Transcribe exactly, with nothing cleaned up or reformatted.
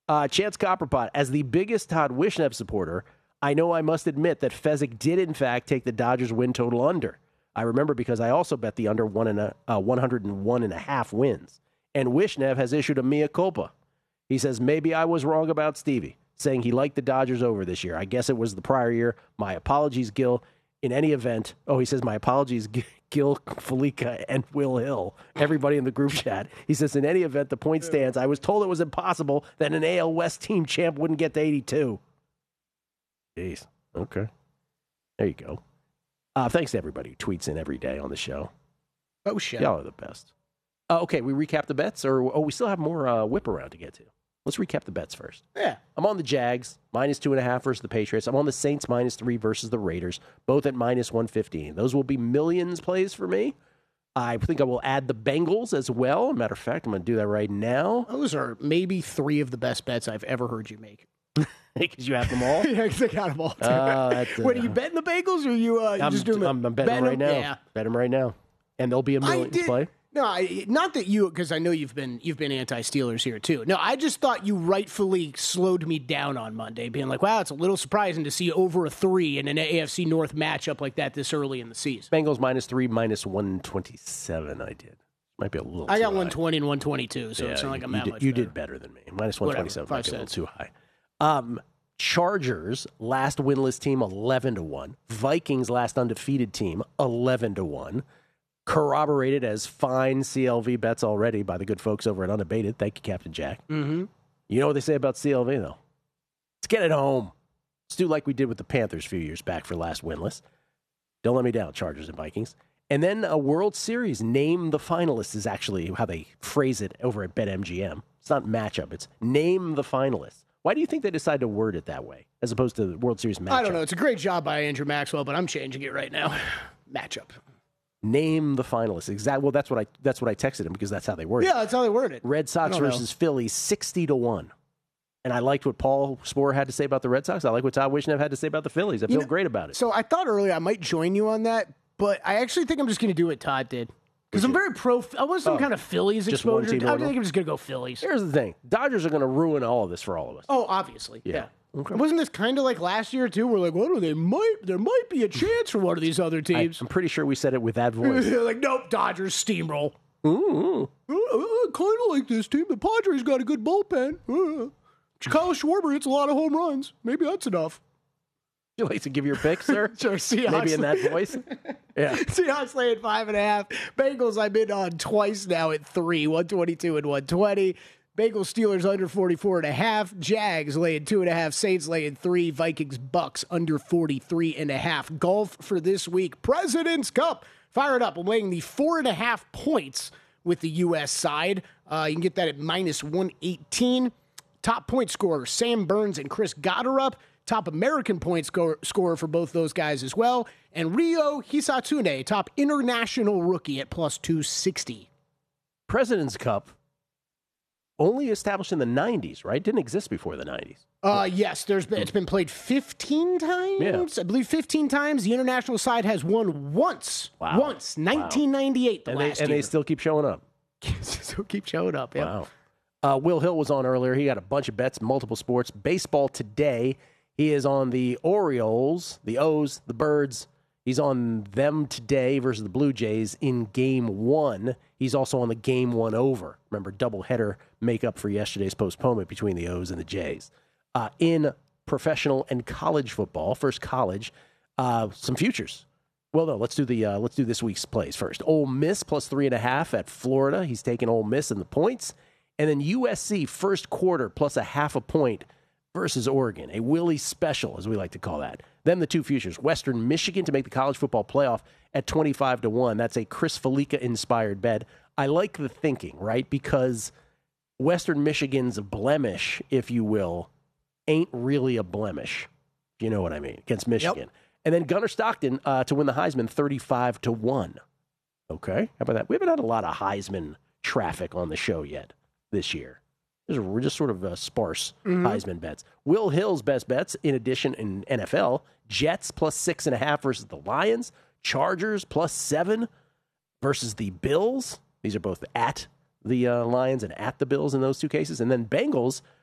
Uh, Chance Copperpot, as the biggest Todd Wishnev supporter, I know I must admit that Fezzik did, in fact, take the Dodgers win total under. I remember because I also bet the under one and a, uh, one hundred one and a half wins. And Wishnev has issued a mea culpa. He says, maybe I was wrong about Stevie, saying he liked the Dodgers over this year. I guess it was the prior year. My apologies, Gil. In any event, oh, he says, my apologies, Gil, Felica, and Will Hill, everybody in the group chat. He says, in any event, the point stands. I was told it was impossible that an A L West team champ wouldn't get to eighty-two. Jeez. Okay. There you go. Uh, thanks to everybody who tweets in every day on the show. Oh, shit. Y'all are the best. Uh, okay, we recap the bets, or oh, we still have more uh, whip around to get to. Let's recap the bets first. Yeah. I'm on the Jags, minus two and a half versus the Patriots. I'm on the Saints, minus three versus the Raiders, both at minus one fifteen. Those will be millions plays for me. I think I will add the Bengals as well. Matter of fact, I'm going to do that right now. Those are maybe three of the best bets I've ever heard you make. Because you have them all? Yeah, because I got them all. Uh, uh, Wait, are you betting the Bagels, or are you uh, I'm, just doing I'm, I'm betting bet them right now. Yeah. Bet them right now. And they'll be a million did, play. No, I, not that you, because I know you've been you've been anti-Steelers here too. No, I just thought you rightfully slowed me down on Monday, being like, wow, it's a little surprising to see over a three in an A F C North matchup like that this early in the season. Bengals minus three, minus one twenty-seven, I did. Might be a little I got too one twenty high. and one twenty-two, so yeah, it's not like you, I'm you that did, much You better. did better than me. Minus one twenty-seven might be a little cents. too high. Um, Chargers, last winless team, eleven to one. Vikings, last undefeated team, eleven to one. Corroborated as fine C L V bets already by the good folks over at Unabated. Thank you, Captain Jack. Mm-hmm. You know what they say about C L V, though? Let's get it home. Let's do like we did with the Panthers a few years back for last winless. Don't let me down, Chargers and Vikings. And then a World Series, name the finalists is actually how they phrase it over at BetMGM. It's not matchup. It's name the finalists. Why do you think they decided to word it that way as opposed to the World Series matchup? I don't know. It's a great job by Andrew Maxwell, but I'm changing it right now. Matchup. Name the finalists. Exactly. Well, that's what I that's what I texted him because that's how they word it. Yeah, that's how they word it. Red Sox versus Phillies, sixty to one. And I liked what Paul Sporer had to say about the Red Sox. I like what Todd Wishnev had to say about the Phillies. I feel you know, great about it. So I thought earlier I might join you on that, but I actually think I'm just going to do what Todd did. Because I'm very pro. I want some oh, kind of Phillies exposure. I think I'm just going to go Phillies. Here's the thing. Dodgers are going to ruin all of this for all of us. Oh, obviously. Yeah. yeah. Okay. Wasn't this kind of like last year, too? We're like, what are they? Might There might be a chance for one of these other teams. I, I'm pretty sure we said it with that voice. Like, nope, Dodgers steamroll. Mm-hmm. Uh, uh, kind of like this team. The Padres got a good bullpen. Uh, Kyle Schwarber hits a lot of home runs. Maybe that's enough. Would you like to give your pick, sir? Sure, Seahawks. Maybe in that voice? Yeah. Seahawks laying five and a half. Bengals I've been on twice now at three, one twenty-two and one twenty. Bengals Steelers under forty-four and a half. Jags laying two and a half. Saints laying three. Vikings Bucks under forty-three and a half. Golf for this week. President's Cup. Fire it up. I'm laying the four and a half points with the U S side. Uh, you can get that at minus one eighteen. Top point scorers, Sam Burns and Chris Gotterup. Top American point score, scorer for both those guys as well. And Ryo Hisatsune, top international rookie at plus two sixty. President's Cup, only established in the nineties, right? Didn't exist before the nineties. Uh, yes, there's been, it's been played fifteen times. Yeah. I believe fifteen times. The international side has won once. Wow. Once. nineteen ninety-eight, the and last they, And year. they still keep showing up. Still keep showing up, yeah. Wow. Uh, Will Hill was on earlier. He got a bunch of bets, multiple sports. Baseball today. He is on the Orioles, the O's, the Birds. He's on them today versus the Blue Jays in game one. He's also on the game one over. Remember, doubleheader makeup for yesterday's postponement between the O's and the Jays. Uh, in professional and college football, first college, uh, some futures. Well, no, let's do the uh, let's do this week's plays first. Ole Miss plus three and a half at Florida. He's taking Ole Miss in the points. And then U S C first quarter plus a half a point versus Oregon, a Willie special, as we like to call that. Then the two futures, Western Michigan to make the college football playoff at twenty-five to one. That's a Chris Felica-inspired bet. I like the thinking, right? Because Western Michigan's blemish, if you will, ain't really a blemish. You know what I mean? Against Michigan. Yep. And then Gunnar Stockton uh, to win the Heisman thirty-five to one. Okay, how about that? We haven't had a lot of Heisman traffic on the show yet this year. We're just sort of uh, sparse mm-hmm. Heisman bets. Will Hill's best bets, in addition, in N F L, Jets plus six and a half versus the Lions, Chargers plus seven versus the Bills. These are both at the uh, Lions and at the Bills in those two cases. And then Bengals